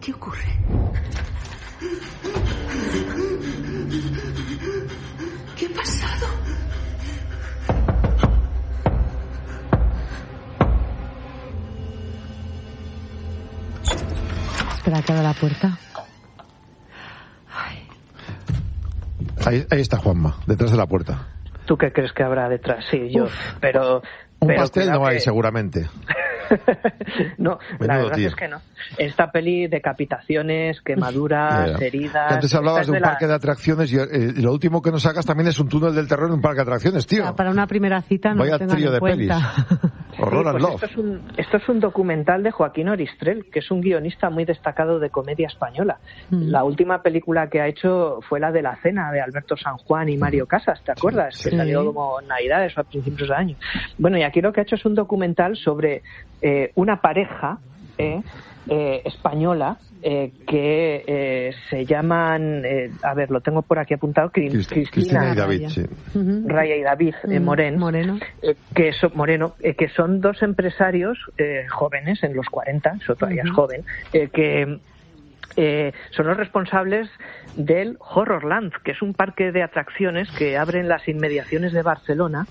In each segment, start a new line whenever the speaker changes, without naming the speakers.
¿Qué ocurre? ¿Qué ha pasado?
Espera que abra la puerta.
Ahí está Juanma, detrás de la puerta.
¿Tú qué crees que habrá detrás? Sí, yo. Pero
pastel no hay, seguramente.
No, la verdad es que no. Esta peli, decapitaciones, quemaduras, heridas...
Antes hablabas de un parque de atracciones y lo último que nos sacas también es un túnel del terror en un parque de atracciones, tío.
Para una primera cita no
vaya trío de pelis. Horror and Love.
Esto es un documental de Joaquín Oristrel, que es un guionista muy destacado de comedia española. La última película que ha hecho fue la de La Cena, de Alberto San Juan y Mario Casas, ¿te acuerdas? Sí. Que salió como Navidades o a principios de año. Bueno, y aquí lo que ha hecho es un documental sobre una pareja española que se llaman, a ver, lo tengo por aquí apuntado,
Cristina y David, sí.
Raya y David Moreno, que son dos empresarios jóvenes, en los 40, eso todavía es joven, que son los responsables del Horrorland, que es un parque de atracciones que abre en las inmediaciones de Barcelona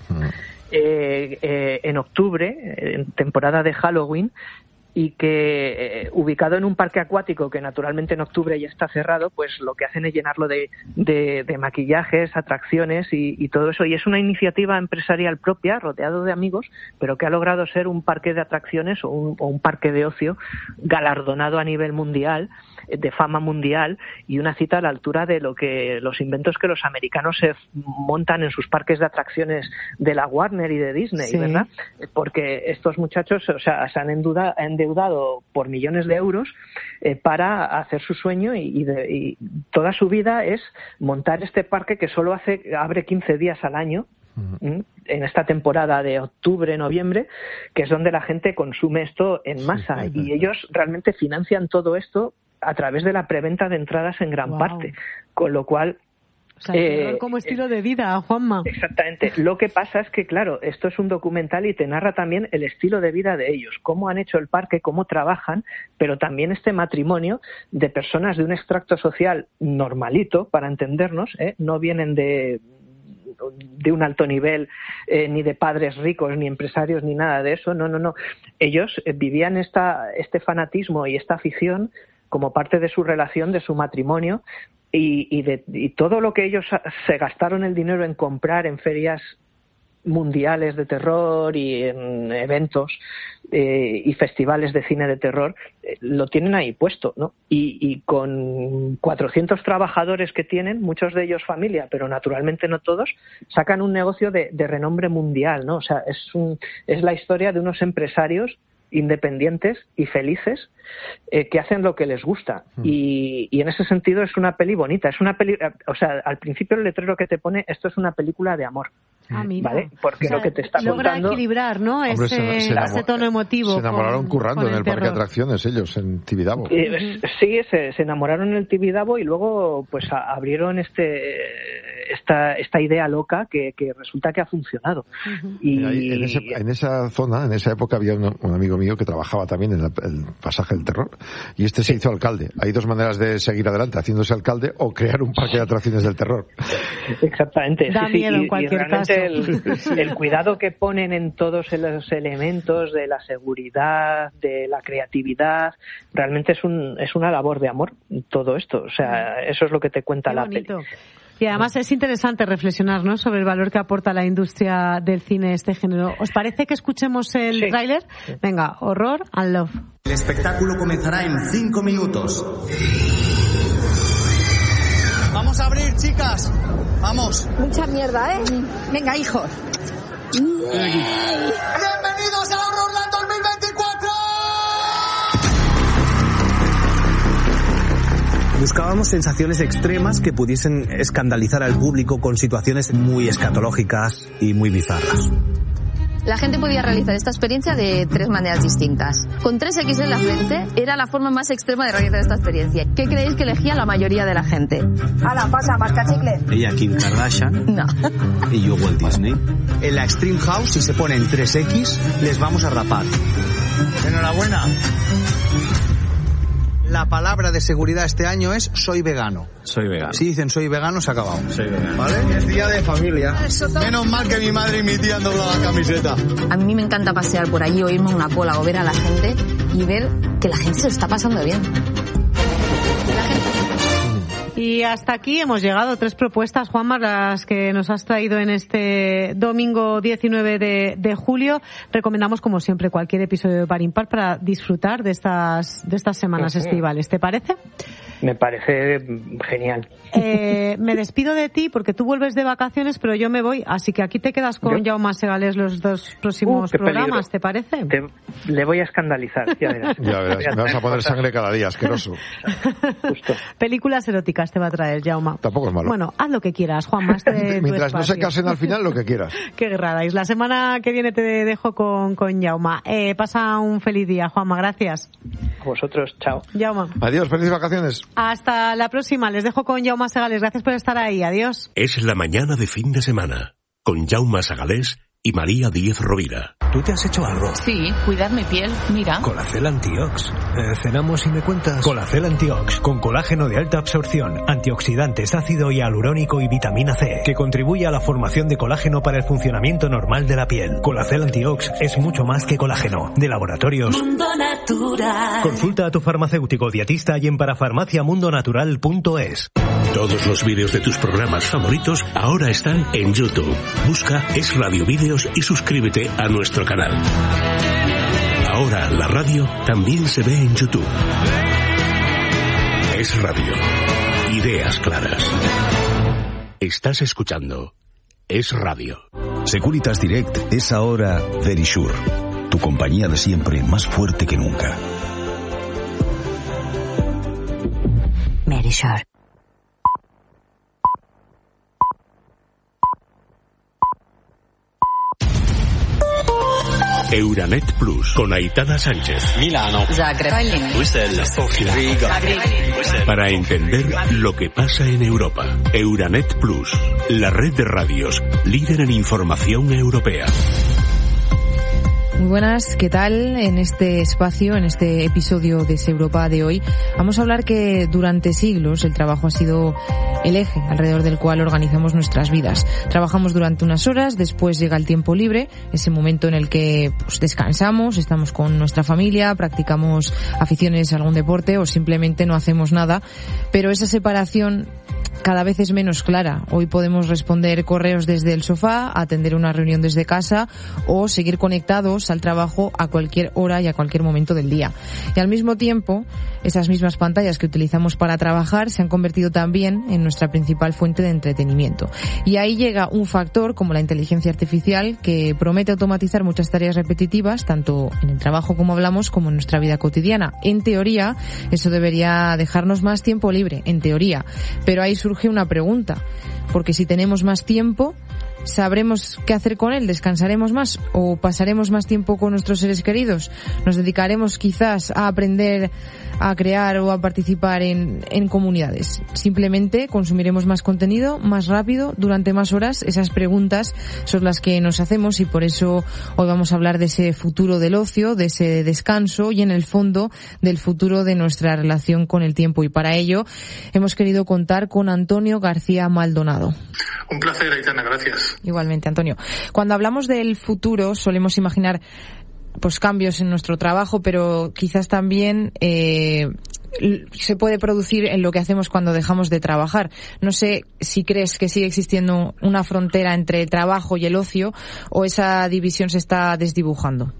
en octubre, en temporada de Halloween, y que ubicado en un parque acuático que naturalmente en octubre ya está cerrado, pues lo que hacen es llenarlo de maquillajes, atracciones y todo eso. Y es una iniciativa empresarial propia, rodeado de amigos, pero que ha logrado ser un parque de atracciones o un parque de ocio galardonado a nivel mundial, de fama mundial, y una cita a la altura de los inventos que los americanos se montan en sus parques de atracciones de la Warner y de Disney, sí. ¿Verdad? Porque estos muchachos, o sea, se han endeudado por millones de euros para hacer su sueño y toda su vida es montar este parque que solo abre 15 días al año. En esta temporada de octubre, noviembre, que es donde la gente consume esto en masa, y ellos realmente financian todo esto a través de la preventa de entradas en gran parte, con lo cual...
O sea, como estilo de vida, Juanma.
Exactamente. Lo que pasa es que, claro, esto es un documental y te narra también el estilo de vida de ellos, cómo han hecho el parque, cómo trabajan, pero también este matrimonio de personas de un extracto social normalito, para entendernos, no vienen de un alto nivel, ni de padres ricos, ni empresarios, ni nada de eso. No. Ellos vivían este fanatismo y esta afición como parte de su relación, de su matrimonio, y todo lo que ellos se gastaron el dinero en comprar en ferias mundiales de terror y en eventos y festivales de cine de terror, lo tienen ahí puesto, ¿no? Y con 400 trabajadores que tienen, muchos de ellos familia, pero naturalmente no todos, sacan un negocio de renombre mundial, ¿no? O sea, es la historia de unos empresarios independientes y felices que hacen lo que les gusta, y en ese sentido es una peli bonita, es una peli, o sea, al principio el letrero que te pone, esto es una película de amor, ¿vale? Porque lo que te está
logra
contando...
equilibrar, ¿no? Ese tono emotivo.
Se enamoraron currando en el parque de atracciones ellos, en Tibidabo.
Sí, se enamoraron en el Tibidabo y luego pues abrieron esta idea loca que resulta que ha funcionado. Y
en esa zona, en esa época, había un amigo mío que trabajaba también en el pasaje del terror, y se hizo alcalde. Hay dos maneras de seguir adelante: haciéndose alcalde o crear un parque de atracciones del terror.
Exactamente.
Da miedo en cualquier caso.
El cuidado que ponen en todos los elementos de la seguridad, de la creatividad, realmente es una labor de amor todo esto. O sea, eso es lo que te cuenta la peli.
Y además es interesante reflexionar, ¿no?, sobre el valor que aporta la industria del cine este género. ¿Os parece que escuchemos el tráiler? Venga, Horror and Love.
El espectáculo comenzará en 5 minutos. Vamos a abrir, chicas. Vamos.
Mucha mierda, ¿eh? Venga, hijos.
Bienvenidos a Horrorland 2024. Buscábamos sensaciones extremas que pudiesen escandalizar al público con situaciones muy escatológicas y muy bizarras.
La gente podía realizar esta experiencia de 3 maneras distintas. Con 3X en la frente era la forma más extrema de realizar esta experiencia. ¿Qué creéis que elegía la mayoría de la gente?
¡Hala, pasa, masca chicle!
Ella Kim Kardashian.
No.
Y yo Walt Disney. En la Extreme House, si se ponen 3X, les vamos a rapar. Enhorabuena. La La palabra de seguridad este año es soy vegano.
Soy vegano.
Si dicen soy vegano, se ha acabado.
Soy vegano.
¿Vale? Es día de familia. Menos mal que mi madre y mi tía han doblado la camiseta.
A mí me encanta pasear por allí, oírme una cola o ver a la gente y ver que la gente se lo está pasando bien.
Y hasta aquí hemos llegado. 3 propuestas, Juanma, las que nos has traído en este domingo 19 de julio. Recomendamos, como siempre, cualquier episodio de Par Impar para disfrutar de estas semanas estivales. ¿Te parece?
Me parece genial.
Me despido de ti porque tú vuelves de vacaciones, pero yo me voy. Así que aquí te quedas con Jaume Segales los 2 próximos programas, ¿te parece?
Le voy a escandalizar, ya verás.
Ya verás, me vas a poner sangre cada día, asqueroso.
Justo.
Películas eróticas te va a traer, Jaume.
Tampoco es malo.
Bueno, haz lo que quieras, Juanma.
Mientras no se casen al final, lo que quieras.
Qué guerradais. La semana que viene te dejo con Jaume. Pasa un feliz día, Juanma. Gracias.
A vosotros, chao.
Jaume.
Adiós, felices vacaciones.
Hasta la próxima. Les dejo con Jaume Segales. Gracias por estar ahí. Adiós.
Es la mañana de fin de semana con Jaume Segales y María Díez Rovira.
¿Tú te has hecho algo?
Sí, cuidar mi piel, mira.
Colacel Antiox. ¿Cenamos y me cuentas? Colacel Antiox, con colágeno de alta absorción, antioxidantes, ácido hialurónico y vitamina C, que contribuye a la formación de colágeno para el funcionamiento normal de la piel. Colacel Antiox es mucho más que colágeno. De Laboratorios
Mundo Natural.
Consulta a tu farmacéutico dietista y en parafarmaciamundonatural.es.
Todos los vídeos de tus programas favoritos ahora están en YouTube. Busca Es Radio Vídeos y suscríbete a nuestro canal. Ahora la radio también se ve en YouTube. Es Radio. Ideas claras. Estás escuchando Es Radio.
Securitas Direct es ahora Verisure, tu compañía de siempre más fuerte que nunca.
Verisure.
Euranet Plus con Aitana Sánchez.
Milano.
Zagreb.
Bruselas. Sofía. Riga.
Para entender lo que pasa en Europa. Euranet Plus, la red de radios líder en información europea.
Muy buenas, ¿qué tal? En este espacio, en este episodio de Es Europa de hoy, vamos a hablar que durante siglos el trabajo ha sido el eje alrededor del cual organizamos nuestras vidas. Trabajamos durante unas horas, después llega el tiempo libre, ese momento en el que descansamos, estamos con nuestra familia, practicamos aficiones a algún deporte o simplemente no hacemos nada, pero esa separación cada vez es menos clara. Hoy podemos responder correos desde el sofá, atender una reunión desde casa o seguir conectados al trabajo a cualquier hora y a cualquier momento del día. Y al mismo tiempo, esas mismas pantallas que utilizamos para trabajar se han convertido también en nuestra principal fuente de entretenimiento. Y ahí llega un factor como la inteligencia artificial que promete automatizar muchas tareas repetitivas, tanto en el trabajo como hablamos, como en nuestra vida cotidiana. En teoría, eso debería dejarnos más tiempo libre, en teoría. Pero ahí surge una pregunta, porque si tenemos más tiempo, ¿sabremos qué hacer con él? ¿Descansaremos más? ¿O pasaremos más tiempo con nuestros seres queridos? ¿Nos dedicaremos quizás a aprender a crear o a participar en comunidades? ¿Simplemente consumiremos más contenido, más rápido, durante más horas? Esas preguntas son las que nos hacemos y por eso hoy vamos a hablar de ese futuro del ocio, de ese descanso y en el fondo del futuro de nuestra relación con el tiempo. Y para ello hemos querido contar con Antonio García Maldonado.
Un placer, Aitana, gracias.
Igualmente, Antonio. Cuando hablamos del futuro solemos imaginar cambios en nuestro trabajo, pero quizás también se puede producir en lo que hacemos cuando dejamos de trabajar. No sé si crees que sigue existiendo una frontera entre el trabajo y el ocio o esa división se está desdibujando.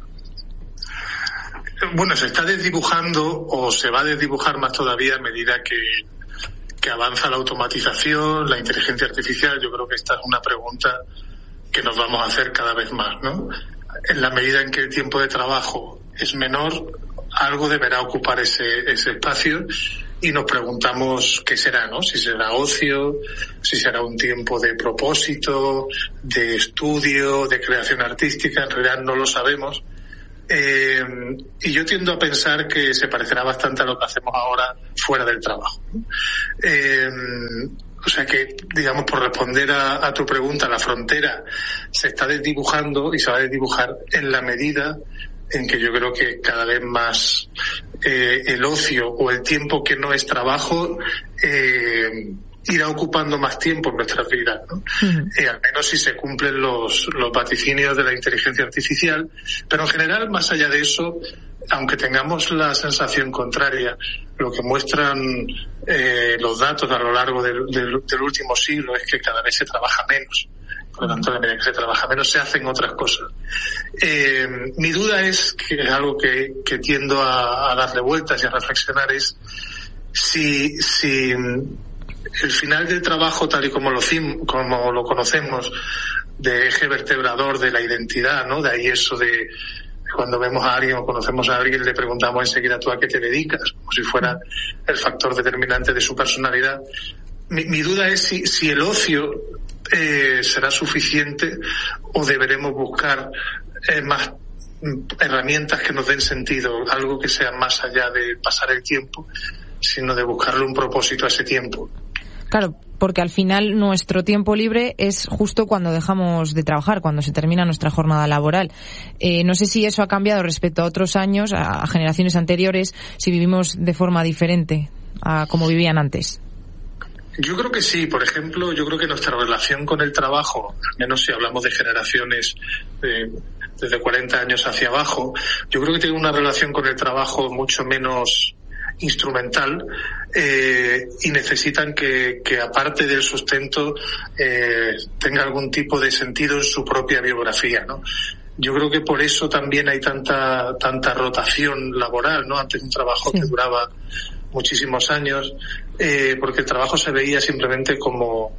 Bueno, se está desdibujando o se va a desdibujar más todavía a medida que avanza la automatización, la inteligencia artificial. Yo creo que esta es una pregunta que nos vamos a hacer cada vez más, ¿no? En la medida en que el tiempo de trabajo es menor, algo deberá ocupar ese espacio y nos preguntamos qué será, ¿no? Si será ocio, si será un tiempo de propósito, de estudio, de creación artística. En realidad no lo sabemos. Y yo tiendo a pensar que se parecerá bastante a lo que hacemos ahora fuera del trabajo. O sea que, digamos, por responder a tu pregunta, la frontera se está desdibujando y se va a desdibujar en la medida en que yo creo que cada vez más el ocio o el tiempo que no es trabajo irá ocupando más tiempo en nuestras vidas, ¿no? Al menos si se cumplen los vaticinios de la inteligencia artificial, pero en general, más allá de eso, aunque tengamos la sensación contraria, lo que muestran los datos a lo largo del último siglo es que cada vez se trabaja menos. Por lo tanto, a medida que se trabaja menos, se hacen otras cosas. Mi duda es, que es algo que tiendo a darle vueltas y a reflexionar, es si el final del trabajo, tal y como lo conocemos, de eje vertebrador de la identidad, ¿no? De ahí eso de cuando vemos a alguien o conocemos a alguien, le preguntamos enseguida tú a qué te dedicas, como si fuera el factor determinante de su personalidad. Mi duda es si el ocio será suficiente o deberemos buscar más herramientas que nos den sentido, algo que sea más allá de pasar el tiempo, sino de buscarle un propósito a ese tiempo.
Claro, porque al final nuestro tiempo libre es justo cuando dejamos de trabajar, cuando se termina nuestra jornada laboral. No sé si eso ha cambiado respecto a otros años, a generaciones anteriores, si vivimos de forma diferente a como vivían antes.
Yo creo que sí. Por ejemplo, yo creo que nuestra relación con el trabajo, al menos si hablamos de generaciones desde 40 años hacia abajo, yo creo que tiene una relación con el trabajo mucho menos instrumental, y necesitan que aparte del sustento tenga algún tipo de sentido en su propia biografía, ¿no? Yo creo que por eso también hay tanta rotación laboral, ¿no? Antes un trabajo que duraba muchísimos años, porque el trabajo se veía simplemente como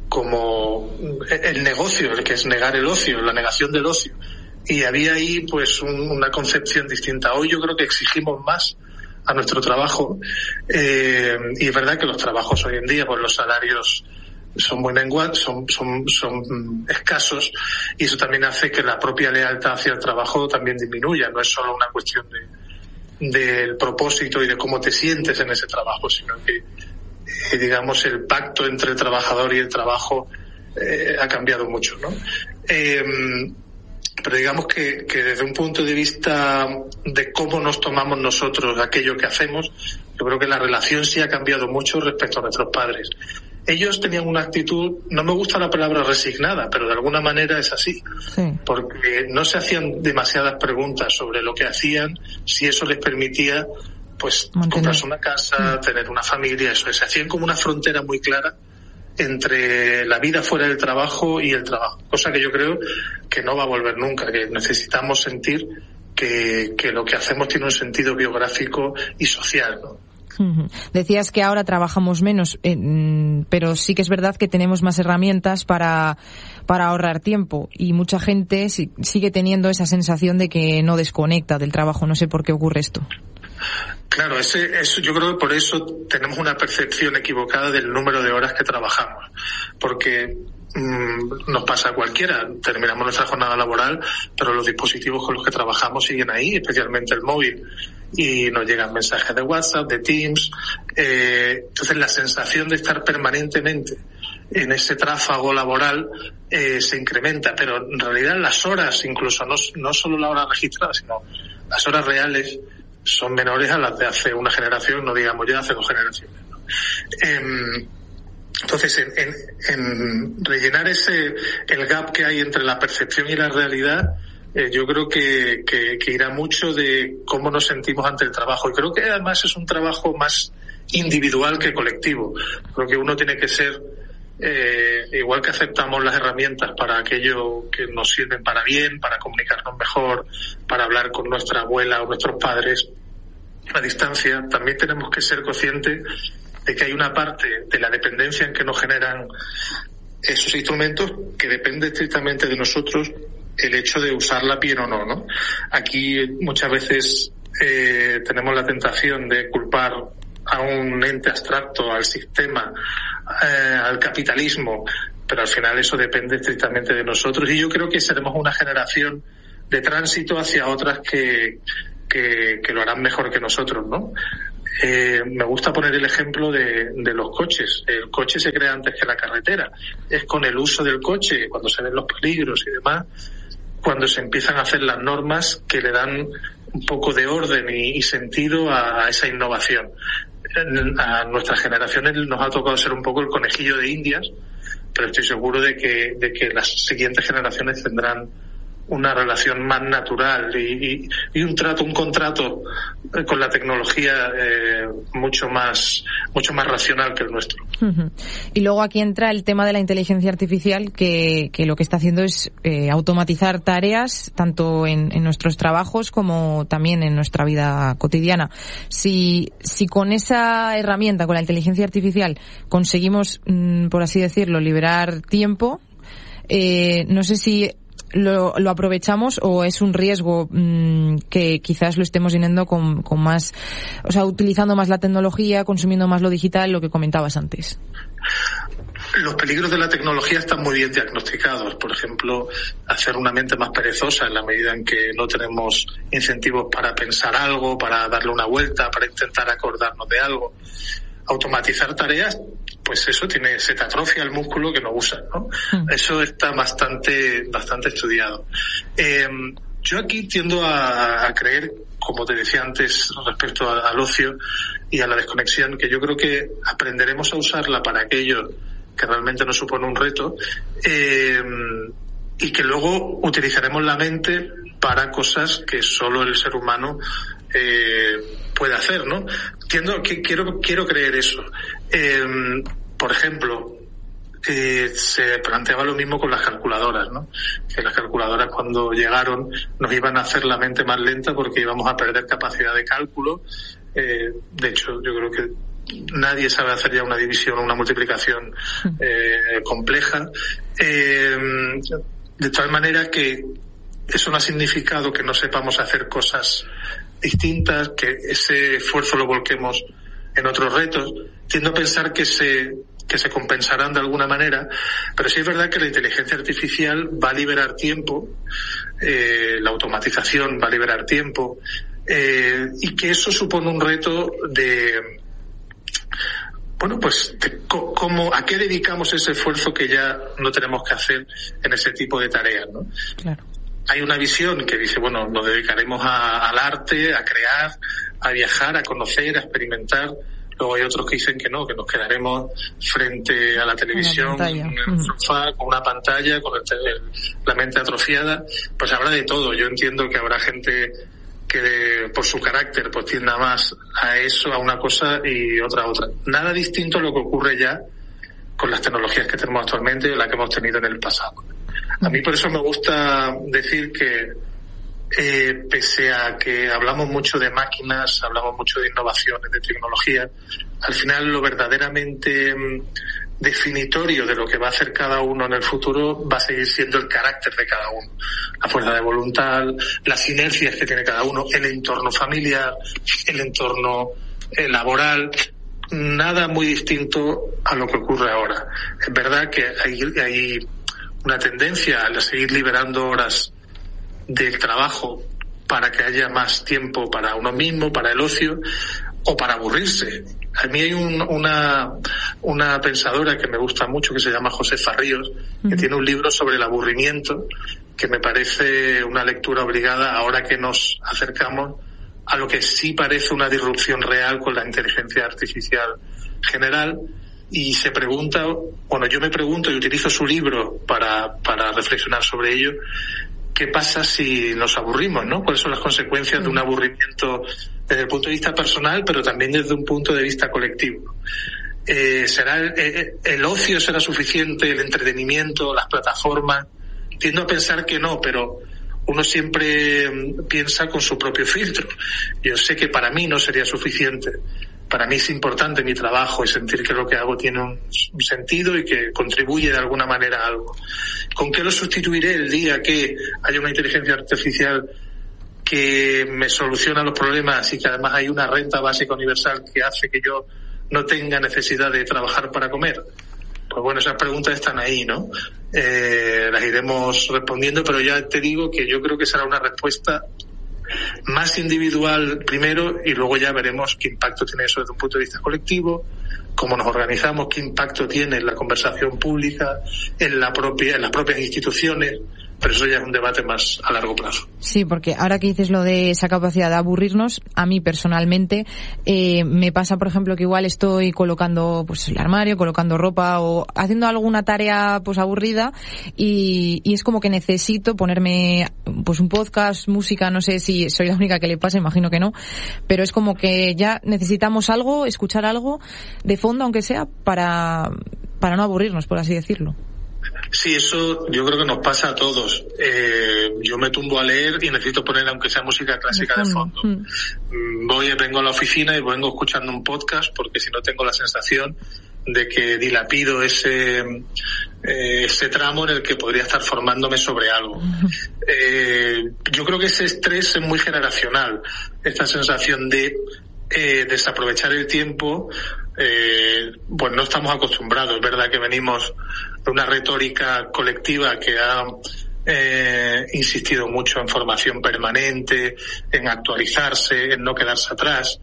el negocio, el que es negar el ocio, la negación del ocio, y había ahí pues una concepción distinta. Hoy yo creo que exigimos más a nuestro trabajo, y es verdad que los trabajos hoy en día, pues los salarios son muy menguantes, son escasos, y eso también hace que la propia lealtad hacia el trabajo también disminuya. No es solo una cuestión del propósito y de cómo te sientes en ese trabajo, sino que digamos el pacto entre el trabajador y el trabajo ha cambiado mucho, ¿no? Pero digamos que desde un punto de vista de cómo nos tomamos nosotros aquello que hacemos, yo creo que la relación sí ha cambiado mucho respecto a nuestros padres. Ellos tenían una actitud, no me gusta la palabra resignada, pero de alguna manera es así, porque no se hacían demasiadas preguntas sobre lo que hacían, si eso les permitía pues comprarse una casa, tener una familia, eso. Se hacían como una frontera muy clara entre la vida fuera del trabajo y el trabajo, cosa que yo creo que no va a volver nunca, que necesitamos sentir que lo que hacemos tiene un sentido biográfico y social, ¿no?
Decías que ahora trabajamos menos, pero sí que es verdad que tenemos más herramientas para ahorrar tiempo, y mucha gente sigue teniendo esa sensación de que no desconecta del trabajo. No sé por qué ocurre esto.
Claro, eso yo creo que por eso tenemos una percepción equivocada del número de horas que trabajamos, porque nos pasa a cualquiera, terminamos nuestra jornada laboral, pero los dispositivos con los que trabajamos siguen ahí, especialmente el móvil, y nos llegan mensajes de WhatsApp, de Teams, entonces la sensación de estar permanentemente en ese tráfago laboral se incrementa, pero en realidad las horas, incluso no solo la hora registrada, sino las horas reales, son menores a las de hace una generación, no digamos ya hace 2 generaciones, ¿no? Entonces, en rellenar el gap que hay entre la percepción y la realidad, yo creo que irá mucho de cómo nos sentimos ante el trabajo. Y creo que además es un trabajo más individual que colectivo. Creo que uno tiene que ser, igual que aceptamos las herramientas para aquello que nos sirven para bien, para comunicarnos mejor, para hablar con nuestra abuela o nuestros padres a distancia, también tenemos que ser conscientes de que hay una parte de la dependencia en que nos generan esos instrumentos que depende estrictamente de nosotros el hecho de usarla bien o no, ¿no? Aquí muchas veces tenemos la tentación de culpar a un ente abstracto, al sistema, al capitalismo, pero al final eso depende estrictamente de nosotros, y yo creo que seremos una generación de tránsito hacia otras que lo harán mejor que nosotros, ¿no? Me gusta poner el ejemplo de los coches. El coche se crea antes que la carretera. Es con el uso del coche, cuando se ven los peligros y demás, cuando se empiezan a hacer las normas que le dan un poco de orden y sentido a esa innovación. A nuestras generaciones nos ha tocado ser un poco el conejillo de Indias, pero estoy seguro de que las siguientes generaciones tendrán una relación más natural y un contrato con la tecnología mucho más racional que el nuestro.
Y luego aquí entra el tema de la inteligencia artificial, que lo que está haciendo es automatizar tareas tanto en nuestros trabajos como también en nuestra vida cotidiana. Si con esa herramienta, con la inteligencia artificial, conseguimos, por así decirlo, liberar tiempo, no sé si lo aprovechamos o es un riesgo que quizás lo estemos teniendo con más, o sea, utilizando más la tecnología, consumiendo más lo digital, lo que comentabas antes.
Los peligros de la tecnología están muy bien diagnosticados. Por ejemplo, hacer una mente más perezosa en la medida en que no tenemos incentivos para pensar algo, para darle una vuelta, para intentar acordarnos de algo. Automatizar tareas, pues eso se te atrofia el músculo que no usas, ¿no? Eso está bastante estudiado. Yo aquí tiendo a creer, como te decía antes, respecto al ocio y a la desconexión, que yo creo que aprenderemos a usarla para aquello que realmente nos supone un reto, y que luego utilizaremos la mente para cosas que solo el ser humano puede hacer, ¿no? Quiero creer eso. Por ejemplo, se planteaba lo mismo con las calculadoras, ¿no? Que las calculadoras cuando llegaron nos iban a hacer la mente más lenta porque íbamos a perder capacidad de cálculo. De hecho, yo creo que nadie sabe hacer ya una división o una multiplicación compleja. De tal manera que eso no ha significado que no sepamos hacer cosas distintas, que ese esfuerzo lo volquemos en otros retos. Tiendo a pensar que se compensarán de alguna manera, pero sí es verdad que la inteligencia artificial va a liberar tiempo, la automatización va a liberar tiempo, y que eso supone un reto de, bueno, pues, ¿a qué dedicamos ese esfuerzo que ya no tenemos que hacer en ese tipo de tareas, ¿no?
Claro.
Hay una visión que dice, bueno, nos dedicaremos al arte, a crear, a viajar, a conocer, a experimentar. Luego hay otros que dicen que no, que nos quedaremos frente a la televisión, en el sofá, con una pantalla, con la mente atrofiada. Pues habrá de todo. Yo entiendo que habrá gente que por su carácter pues tienda más a eso, a una cosa y otra a otra. Nada distinto a lo que ocurre ya con las tecnologías que tenemos actualmente o las que hemos tenido en el pasado. A mí por eso me gusta decir que pese a que hablamos mucho de máquinas, hablamos mucho de innovaciones, de tecnología, al final lo verdaderamente definitorio de lo que va a hacer cada uno en el futuro va a seguir siendo el carácter de cada uno, la fuerza de voluntad, las inercias que tiene cada uno, el entorno familiar, el entorno laboral. Nada muy distinto a lo que ocurre ahora. Es verdad que hay una tendencia a seguir liberando horas del trabajo para que haya más tiempo para uno mismo, para el ocio o para aburrirse. A mí hay una pensadora que me gusta mucho que se llama Josefa Ríos, que tiene un libro sobre el aburrimiento que me parece una lectura obligada ahora que nos acercamos a lo que sí parece una disrupción real con la inteligencia artificial general. Y se pregunta, bueno, yo me pregunto y utilizo su libro para reflexionar sobre ello, ¿qué pasa si nos aburrimos, no? ¿Cuáles son las consecuencias de un aburrimiento desde el punto de vista personal, pero también desde un punto de vista colectivo? ¿Será el ocio será suficiente, el entretenimiento, las plataformas? Tiendo a pensar que no, pero uno siempre piensa con su propio filtro. Yo sé que para mí no sería suficiente. Para mí es importante mi trabajo y sentir que lo que hago tiene un sentido y que contribuye de alguna manera a algo. ¿Con qué lo sustituiré el día que haya una inteligencia artificial que me soluciona los problemas y que además hay una renta básica universal que hace que yo no tenga necesidad de trabajar para comer? Pues bueno, esas preguntas están ahí, ¿no? Las iremos respondiendo, pero ya te digo que yo creo que será una respuesta más individual primero y luego ya veremos qué impacto tiene eso desde un punto de vista colectivo, cómo nos organizamos, qué impacto tiene en la conversación pública, en las propias instituciones, pero eso ya es un debate más a largo plazo.
Sí, porque ahora que dices lo de esa capacidad de aburrirnos, a mí personalmente me pasa, por ejemplo, que igual estoy colocando pues el armario, colocando ropa o haciendo alguna tarea pues aburrida y es como que necesito ponerme pues un podcast, música, no sé si soy la única que le pasa, imagino que no, pero es como que ya necesitamos algo, escuchar algo de fondo, aunque sea, para no aburrirnos, por así decirlo.
Sí, eso yo creo que nos pasa a todos. Yo me tumbo a leer y necesito poner, aunque sea música clásica de fondo. Vengo a la oficina y vengo escuchando un podcast porque si no tengo la sensación de que dilapido ese tramo en el que podría estar formándome sobre algo. Yo creo que ese estrés es muy generacional. Esta sensación de desaprovechar el tiempo, pues no estamos acostumbrados. Es verdad que venimos de una retórica colectiva que ha insistido mucho en formación permanente, en actualizarse, en no quedarse atrás.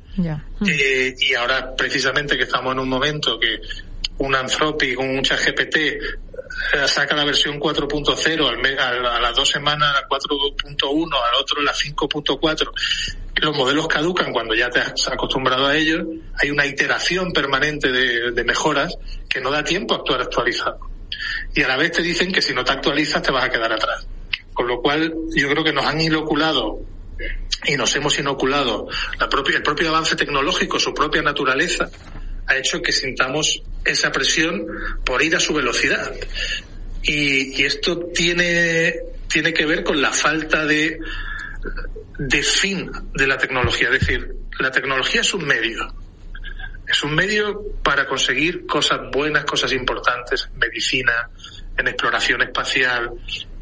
Y ahora precisamente que estamos en un momento que un Anthropic, un ChatGPT saca la versión 4.0 a las 2 semanas la 4.1, al otro la 5.4. Los modelos caducan cuando ya te has acostumbrado a ellos. Hay una iteración permanente de mejoras que no da tiempo a actuar actualizado. Y a la vez te dicen que si no te actualizas te vas a quedar atrás. Con lo cual yo creo que nos han inoculado y nos hemos inoculado el propio avance tecnológico, su propia naturaleza, ha hecho que sintamos esa presión por ir a su velocidad. Y esto tiene que ver con la falta de fin de la tecnología. Es decir, la tecnología es un medio. Es un medio para conseguir cosas buenas, cosas importantes, en medicina, en exploración espacial,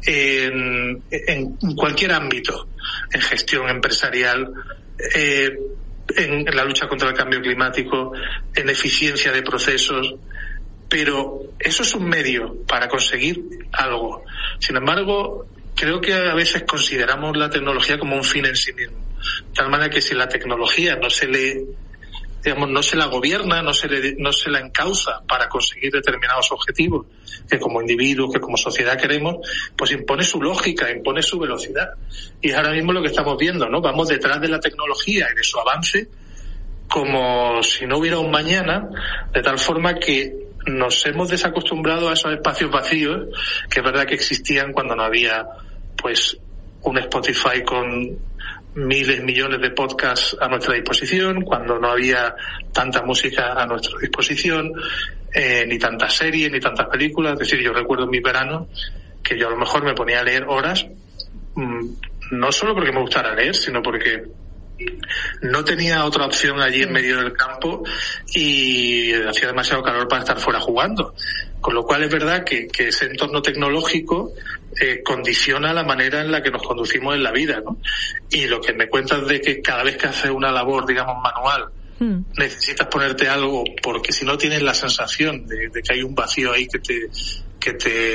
en cualquier ámbito, en gestión empresarial, en la lucha contra el cambio climático, en eficiencia de procesos, pero eso es un medio para conseguir algo. Sin embargo, creo que a veces consideramos la tecnología como un fin en sí mismo, de tal manera que si la tecnología no se la gobierna, no se la encausa para conseguir determinados objetivos que como individuos, que como sociedad queremos, pues impone su lógica, impone su velocidad. Y es ahora mismo lo que estamos viendo, ¿no? Vamos detrás de la tecnología y de su avance como si no hubiera un mañana, de tal forma que nos hemos desacostumbrado a esos espacios vacíos que es verdad que existían cuando no había pues un Spotify con miles, millones de podcasts a nuestra disposición, cuando no había tanta música a nuestra disposición, ni tantas series, ni tantas películas. Es decir, yo recuerdo en mis veranos que yo a lo mejor me ponía a leer horas, no solo porque me gustara leer, sino porque no tenía otra opción allí en medio del campo y hacía demasiado calor para estar fuera jugando. Con lo cual es verdad que ese entorno tecnológico condiciona la manera en la que nos conducimos en la vida, ¿no? Y lo que me cuentas de que cada vez que haces una labor, digamos, manual, necesitas ponerte algo porque si no tienes la sensación de que hay un vacío ahí que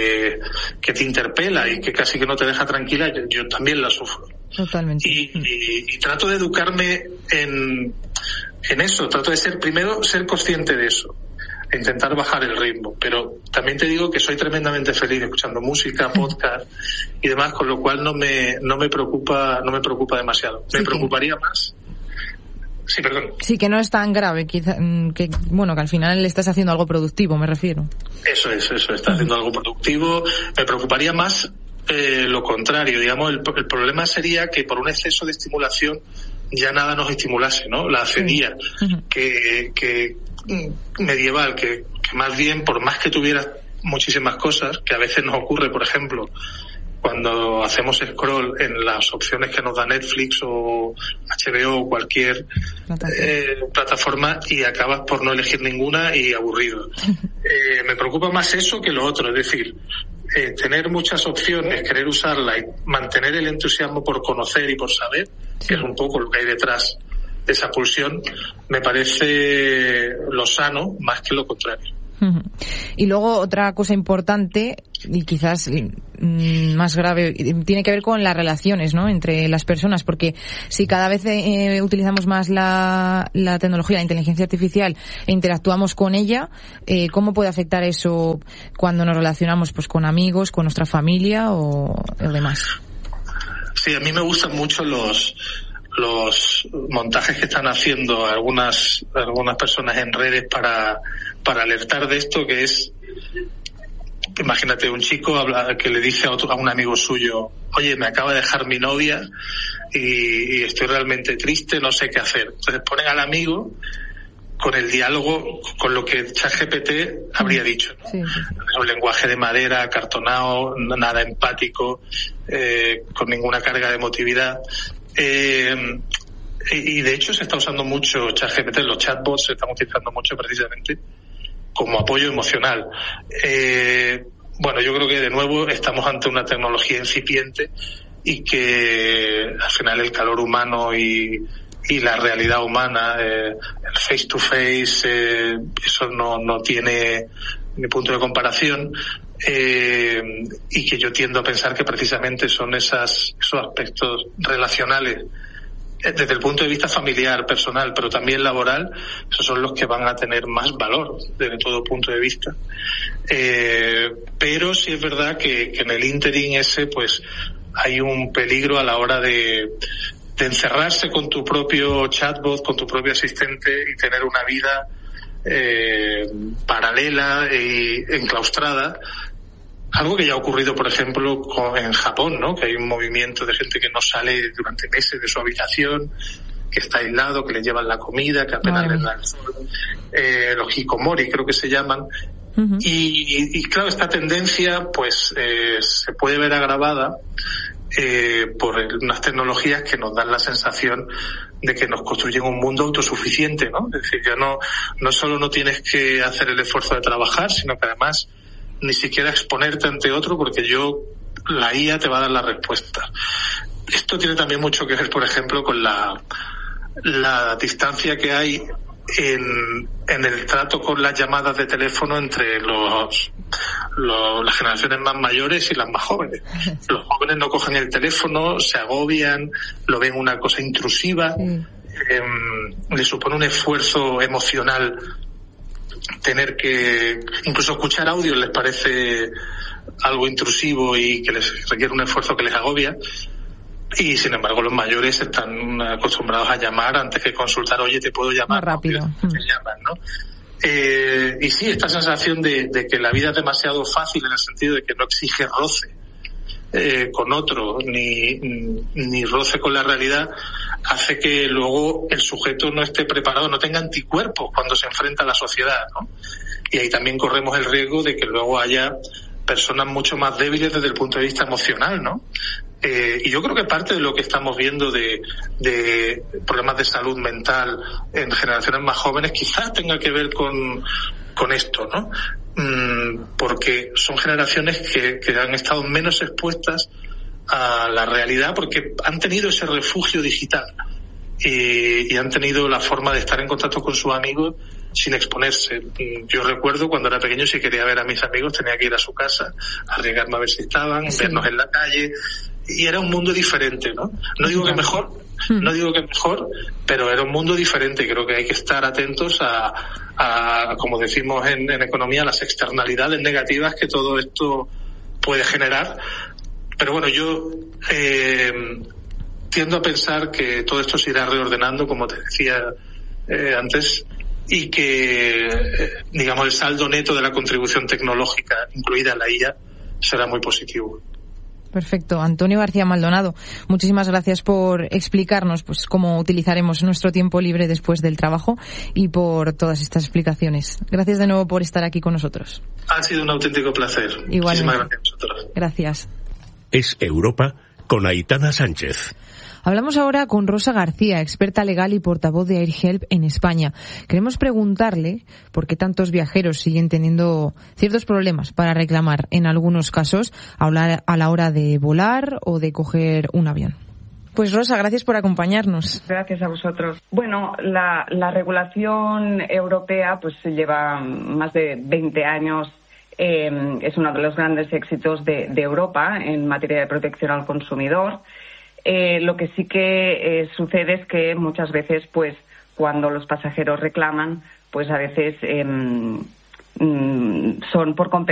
te interpela y que casi que no te deja tranquila, yo también la sufro.
Totalmente.
Y trato de educarme en eso, trato de ser consciente de eso, e intentar bajar el ritmo, pero también te digo que soy tremendamente feliz escuchando música, podcast y demás, con lo cual no me preocupa demasiado. Me preocuparía más. Sí, perdón.
Sí, que no es tan grave, quizá, que al final estás haciendo algo productivo, me refiero.
Eso, estás haciendo algo productivo. Me preocuparía más lo contrario, digamos, el problema sería que por un exceso de estimulación ya nada nos estimulase, ¿no? La acedía que medieval, que más bien, por más que tuvieras muchísimas cosas, que a veces nos ocurre, por ejemplo, cuando hacemos scroll en las opciones que nos da Netflix o HBO o cualquier plataforma y acabas por no elegir ninguna y aburrido. Me preocupa más eso que lo otro, es decir, tener muchas opciones, querer usarla y mantener el entusiasmo por conocer y por saber, que es un poco lo que hay detrás de esa pulsión, me parece lo sano más que lo contrario.
Y luego otra cosa importante y quizás más grave tiene que ver con las relaciones, ¿no?, entre las personas, porque si cada vez utilizamos más la tecnología, la inteligencia artificial e interactuamos con ella, ¿cómo puede afectar eso cuando nos relacionamos pues con amigos, con nuestra familia o demás?
Sí, a mí me gustan mucho los montajes que están haciendo algunas personas en redes para alertar de esto, que es, imagínate, un chico que le dice a un amigo suyo: oye, me acaba de dejar mi novia y estoy realmente triste, no sé qué hacer. Entonces ponen al amigo con el diálogo, con lo que ChatGPT habría dicho, ¿no? Sí. Un lenguaje de madera, acartonado, nada empático, con ninguna carga de emotividad. Y de hecho se está usando mucho ChatGPT, los chatbots se están utilizando mucho precisamente como apoyo emocional. Bueno, yo creo que de nuevo estamos ante una tecnología incipiente y que al final el calor humano y la realidad humana, el face to face, eso no tiene ni punto de comparación, y que yo tiendo a pensar que precisamente son esos aspectos relacionales desde el punto de vista familiar, personal, pero también laboral, esos son los que van a tener más valor desde todo punto de vista. Pero sí es verdad que en el ínterin ese, pues, hay un peligro a la hora de encerrarse con tu propio chatbot, con tu propio asistente y tener una vida paralela e enclaustrada. Algo que ya ha ocurrido, por ejemplo, en Japón, ¿no? Que hay un movimiento de gente que no sale durante meses de su habitación, que está aislado, que le llevan la comida, que apenas les da el sol. Los hikomori, creo que se llaman. Uh-huh. Y claro, esta tendencia, pues, se puede ver agravada por unas tecnologías que nos dan la sensación de que nos construyen un mundo autosuficiente, ¿no? Es decir, ya no solo no tienes que hacer el esfuerzo de trabajar, sino que además ni siquiera exponerte ante otro, porque la IA te va a dar la respuesta. Esto tiene también mucho que ver, por ejemplo, con la distancia que hay en el trato con las llamadas de teléfono entre las generaciones más mayores y las más jóvenes. Los jóvenes no cogen el teléfono, se agobian, lo ven una cosa intrusiva, le supone un esfuerzo emocional tener que incluso escuchar audio les parece algo intrusivo y que les requiere un esfuerzo que les agobia, y sin embargo los mayores están acostumbrados a llamar antes que consultar. Oye, te puedo llamar
más rápido,
te llaman, ¿no? Y sí, esta sensación de que la vida es demasiado fácil, en el sentido de que no exige roce con otro ni roce con la realidad, hace que luego el sujeto no esté preparado, no tenga anticuerpos cuando se enfrenta a la sociedad, ¿no? Y ahí también corremos el riesgo de que luego haya personas mucho más débiles desde el punto de vista emocional, ¿no? Y yo creo que parte de lo que estamos viendo de problemas de salud mental en generaciones más jóvenes quizás tenga que ver con esto, ¿no? Porque son generaciones que han estado menos expuestas a la realidad porque han tenido ese refugio digital y han tenido la forma de estar en contacto con sus amigos sin exponerse. Yo recuerdo cuando era pequeño, si quería ver a mis amigos tenía que ir a su casa, arriesgarme a ver si estaban, sí, vernos en la calle, y era un mundo diferente, ¿no? No digo que mejor, pero era un mundo diferente. Creo que hay que estar atentos a como decimos en economía, las externalidades negativas que todo esto puede generar. Pero bueno, yo tiendo a pensar que todo esto se irá reordenando, como te decía antes, y que, digamos, el saldo neto de la contribución tecnológica, incluida la IA, será muy positivo.
Perfecto. Antonio García Maldonado, muchísimas gracias por explicarnos pues cómo utilizaremos nuestro tiempo libre después del trabajo y por todas estas explicaciones. Gracias de nuevo por estar aquí con nosotros.
Ha sido un auténtico placer.
Igualmente.
Muchísimas gracias a vosotros.
Gracias.
Es Europa con Aitana Sánchez.
Hablamos ahora con Rosa García, experta legal y portavoz de AirHelp en España. Queremos preguntarle por qué tantos viajeros siguen teniendo ciertos problemas para reclamar, en algunos casos, a la hora de volar o de coger un avión. Pues Rosa, gracias por acompañarnos.
Gracias a vosotros. Bueno, la regulación europea pues lleva más de 20 años. Es uno de los grandes éxitos de Europa en materia de protección al consumidor. Lo que sí que sucede es que muchas veces, pues, cuando los pasajeros reclaman, pues a veces son por competencia